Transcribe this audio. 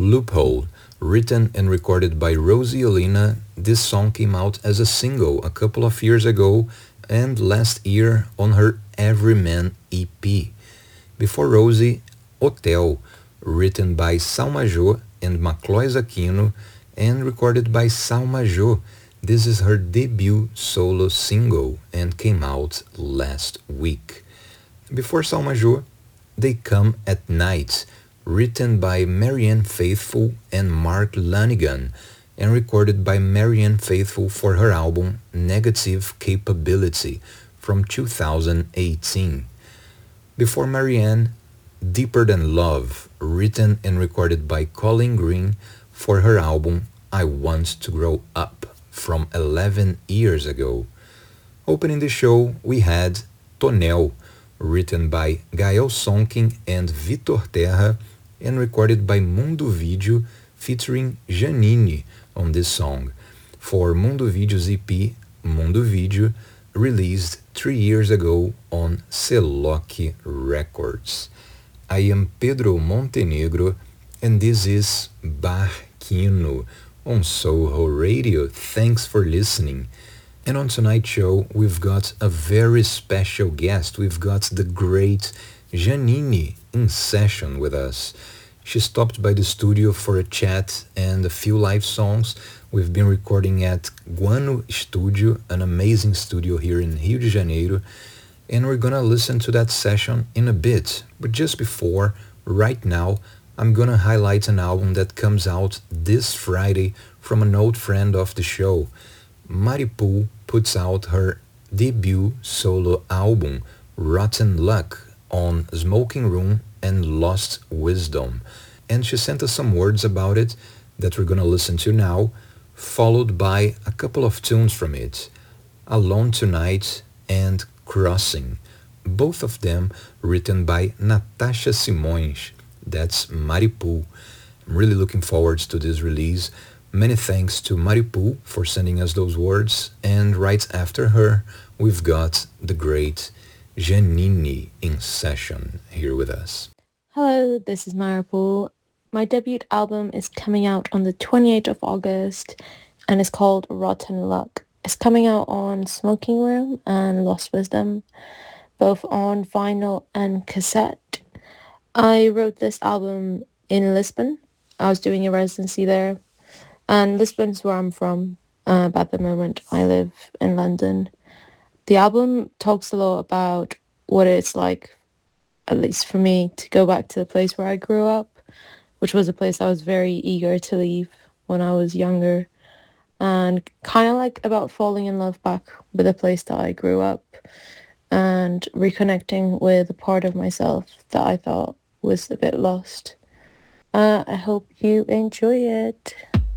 Loophole, written and recorded by Rosie Olina. This song came out as a single a couple of years ago and last year on her Everyman EP. Before Rosie, Hotel, written by Sal Majô and Maclois Aquino and recorded by Sal Majô. This is her debut solo single and came out last week. Before Sal Majô, They Come at Night, written by Marianne Faithfull and Mark Lanigan, and recorded by Marianne Faithfull for her album Negative Capability from 2018. Before Marianne, Deeper Than Love, written and recorded by Colin Green for her album I Want to Grow Up from 11 years ago. Opening the show, we had Tonel, written by Gael Sonkin and Vitor Terra, and recorded by Mundo Video featuring Janine on this song, for Mundo Video's EP, Mundo Video, released 3 years ago on Seloc Records. I am Pedro Montenegro, and this is Barquino on Soho Radio. Thanks for listening. And on tonight's show, we've got a very special guest. We've got the great Janine in session with us. She stopped by the studio for a chat and a few live songs. We've been recording at Guano Studio, an amazing studio here in Rio de Janeiro. And we're gonna listen to that session in a bit. But just before, right now, I'm gonna highlight an album that comes out this Friday from an old friend of the show. Maripool puts out her debut solo album, Rotten Luck, on Smoking Room and Lost Wisdom. And she sent us some words about it that we're gonna listen to now, followed by a couple of tunes from it, Alone Tonight and Crossing, both of them written by Natasha Simões. That's Maripool. I'm really looking forward to this release. Many thanks to Maripool for sending us those words, and right after her, we've got the great Janine in session here with us. Hello, this is Maripool. My debut album is coming out on the 28th of August and it's called Rotten Luck. It's coming out on Smoking Room and Lost Wisdom, both on vinyl and cassette. I wrote this album in Lisbon. I was doing a residency there. And Lisbon's where I'm from, but at the moment I live in London. The album talks a lot about what it's like, at least for me, to go back to the place where I grew up, which was a place I was very eager to leave when I was younger, and kind of like about falling in love back with a place that I grew up and reconnecting with a part of myself that I thought was a bit lost. I hope you enjoy it.